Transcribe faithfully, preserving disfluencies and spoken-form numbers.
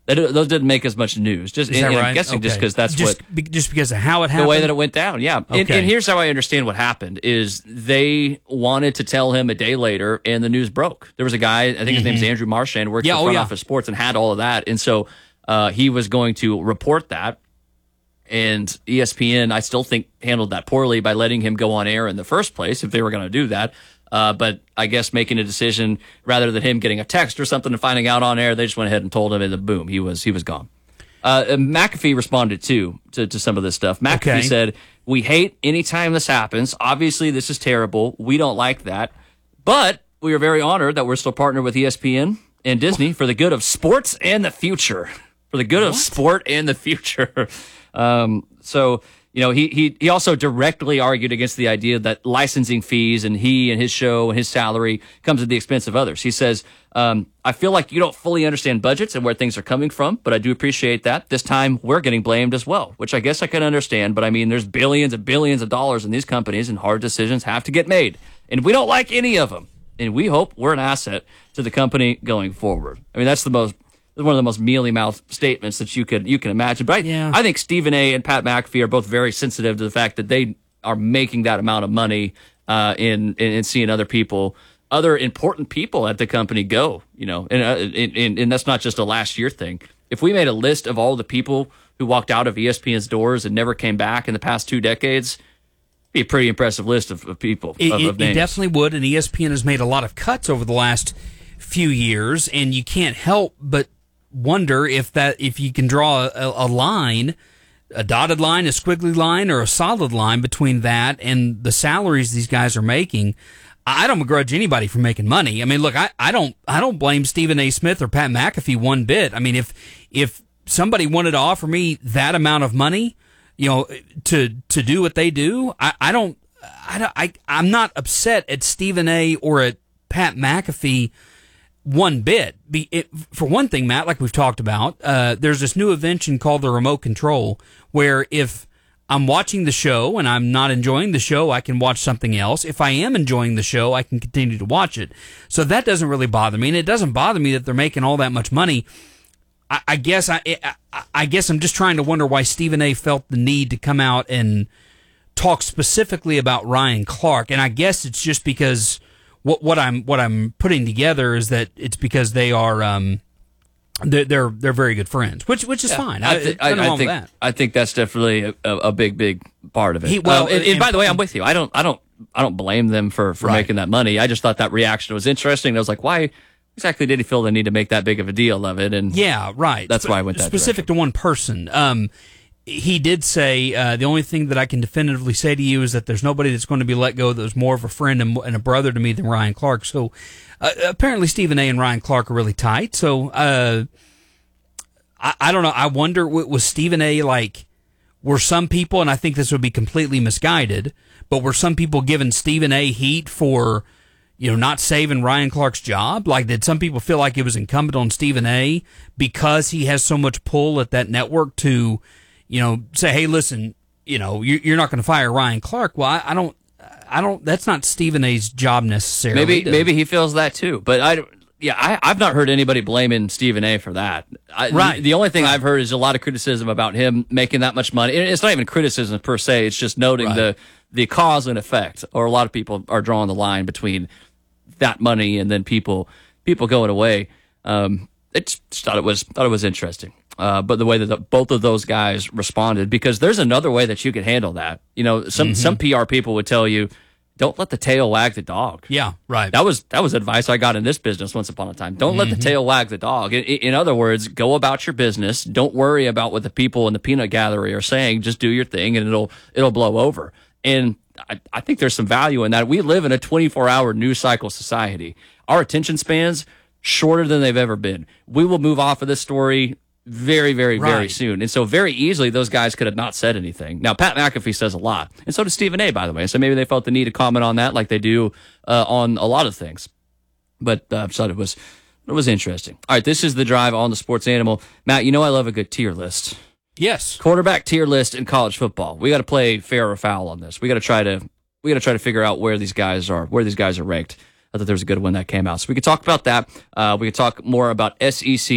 They, those didn't make as much news. Just, Is that and, and right? I'm guessing Okay. just because that's just, what be, just because of how it happened, the way that it went down. Yeah, okay. and, and here's how I understand what happened: is they wanted to tell him a day later, and the news broke. There was a guy, I think his mm-hmm. name's Andrew Marchand, worked yeah, for oh, Front yeah. Office Sports and had all of that, and so uh, he was going to report that. And E S P N, I still think, handled that poorly by letting him go on air in the first place if they were going to do that. Uh, but I guess making a decision rather than him getting a text or something and finding out on air, they just went ahead and told him, and then boom, he was he was gone. Uh, McAfee responded too to, to some of this stuff. McAfee okay. said, "We hate anytime this happens. Obviously, this is terrible. We don't like that, but we are very honored that we're still partnered with E S P N and Disney for the good of sports and the future. For the good what? of sport and the future." Um, so, you know, he, he, he also directly argued against the idea that licensing fees and he and his show and his salary comes at the expense of others. He says, um, I feel like you don't fully understand budgets and where things are coming from, but I do appreciate that. This time we're getting blamed as well, which I guess I can understand. But I mean, there's billions and billions of dollars in these companies and hard decisions have to get made. And we don't like any of them. And we hope we're an asset to the company going forward. I mean, that's the most one of the most mealy-mouthed statements that you could you can imagine. But I, yeah. I think Stephen A. and Pat McAfee are both very sensitive to the fact that they are making that amount of money uh, in, in in seeing other people, other important people at the company go. You know, and, uh, and and that's not just a last year thing. If we made a list of all the people who walked out of E S P N's doors and never came back in the past two decades, it'd be a pretty impressive list of, of people. It, of, it, of names. It definitely would, and E S P N has made a lot of cuts over the last few years, and you can't help but wonder if that if you can draw a, a line, a dotted line, a squiggly line, or a solid line between that and the salaries these guys are making. I don't begrudge anybody for making money. I mean, look, I, I don't I don't blame Stephen A. Smith or Pat McAfee one bit. I mean, if if somebody wanted to offer me that amount of money, you know, to to do what they do, I, I don't I, I I'm not upset at Stephen A. or at Pat McAfee one bit. Be it, for one thing, Matt, like we've talked about, uh, there's this new invention called the remote control, where if I'm watching the show and I'm not enjoying the show, I can watch something else. If I am enjoying the show, I can continue to watch it. So that doesn't really bother me, and it doesn't bother me that they're making all that much money. I, I guess I, I, I guess I'm just trying to wonder why Stephen A. felt the need to come out and talk specifically about Ryan Clark, and I guess it's just because what what I'm what I'm putting together is that it's because they are um they're they're, they're very good friends, which which is yeah, fine. I, th- I, I think that. I think that's definitely a, a big big part of it. He, well, um, and, and, and by the way, I'm with you. I don't I don't I don't blame them for for right. making that money. I just thought that reaction was interesting. I was like, why exactly did he feel the need to make that big of a deal of it? And yeah, right. That's Sp- why I went that specific direction. to one person. Um, he did say uh, the only thing that I can definitively say to you is that there's nobody that's going to be let go that was more of a friend and, and a brother to me than Ryan Clark. So uh, apparently Stephen A. and Ryan Clark are really tight. So uh, I, I don't know. I wonder, was Stephen A. like, were some people, and I think this would be completely misguided, but were some people giving Stephen A. heat for, you know, not saving Ryan Clark's job? Like, did some people feel like it was incumbent on Stephen A. because he has so much pull at that network to, you know, say, hey, listen, you know, you're not going to fire Ryan Clark? Well, I, I don't, I don't. That's not Stephen A.'s job necessarily. Maybe, to, maybe he feels that too. But I, yeah, I, I've not heard anybody blaming Stephen A. for that. I, right. The, the only thing right. I've heard is a lot of criticism about him making that much money. It's not even criticism per se. It's just noting right. the the cause and effect. Or a lot of people are drawing the line between that money and then people people going away. Um, I just thought it was thought it was interesting. Uh, but the way that the, both of those guys responded, because there's another way that you could handle that. You know, some, mm-hmm. some P R people would tell you, don't let the tail wag the dog. Yeah, right. That was that was advice I got in this business once upon a time. Don't mm-hmm. let the tail wag the dog. In, in other words, go about your business. Don't worry about what the people in the peanut gallery are saying. Just do your thing, and it'll it'll blow over. And I, I think there's some value in that. We live in a twenty-four hour news cycle society. Our attention spans shorter than they've ever been. We will move off of this story very, very, right. very soon. And so very easily, those guys could have not said anything. Now, Pat McAfee says a lot, and so does Stephen A., by the way. So maybe they felt the need to comment on that like they do uh, on a lot of things. But uh, I thought it was, it was interesting. All right, this is The Drive on the Sports Animal. Matt, you know I love a good tier list. Yes. Quarterback tier list in college football. We got to play fair or foul on this. We got to try to we got to try to figure out where these guys are, where these guys are ranked. I thought there was a good one that came out. So we could talk about that. Uh, we could talk more about S E C